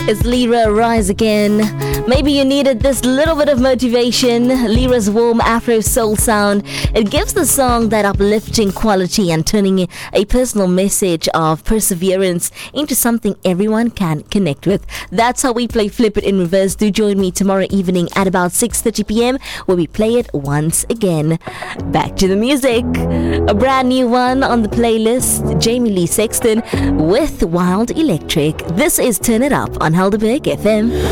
It's Lyra, Rise Again. Maybe you needed this little bit of motivation. Lyra's warm Afro soul sound. It gives the song that uplifting quality and turning a personal message of perseverance into something everyone can connect with. That's how we play Flip It in Reverse. Do join me tomorrow evening at about 6:30 p.m. where we play it once again. Back to the music. A brand new one on the playlist. Jamie Lee Sexton with Wild Electric. This is Turn It Up on Helderberg FM.